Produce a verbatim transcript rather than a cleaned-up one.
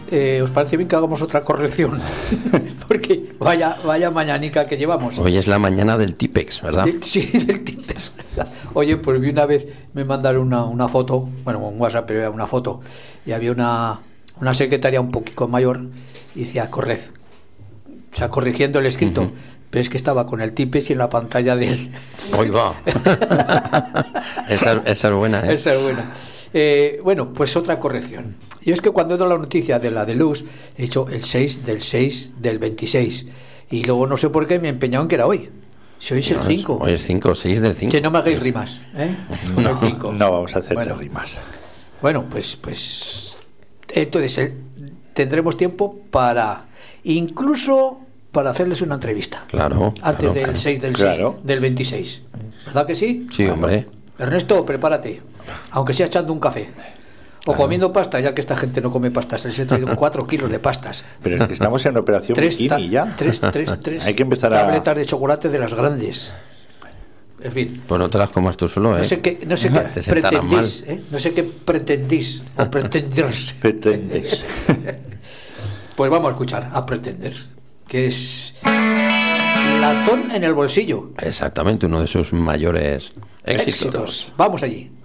eh, ¿os parece bien que hagamos otra corrección? Porque vaya vaya mañanica que llevamos. Hoy es la mañana del Tipex, ¿verdad? De, sí, del Tipex. Oye, pues vi una vez, me mandaron una, una foto, bueno, un WhatsApp, pero era una foto, y había una, una secretaria un poquito mayor, y decía, corred. O sea, corrigiendo el escrito. Uh-huh. Pero es que estaba con el Tipex y en la pantalla de él. ¡Hoy va! esa, esa es buena, ¿eh? Esa es buena. Eh, bueno, pues otra corrección. Y es que cuando he dado la noticia de la Deluxe, he hecho el seis del seis del veintiséis. Y luego no sé por qué me he empeñado en que era hoy. Si hoy es no, el cinco. Hoy es cinco, seis del cinco. Que no me hagáis rimas, ¿eh? No, el cinco. No vamos a hacerte bueno, rimas. Bueno, pues, pues entonces eh, tendremos tiempo para, incluso para hacerles una entrevista. Claro. Antes claro, del claro. seis del claro. seis del veintiséis. ¿Verdad que sí? Sí, hombre. Ernesto, prepárate. Aunque sea echando un café. O claro. comiendo pasta, ya que esta gente no come pastas. Les he traído cuatro kilos de pastas. Pero es que estamos en operación tres, bikini ta- ya. Tres, tres, tres. Hay que empezar a... tabletas de chocolate de las grandes. En fin. Pues no te las comas tú solo, ¿eh? No sé qué, no sé qué pretendís, ¿eh? No sé qué pretendís o pretenders. Pretendés. Pues vamos a escuchar a Pretender, que es Latón en el bolsillo. Exactamente, uno de sus mayores éxitos. éxitos. Vamos allí.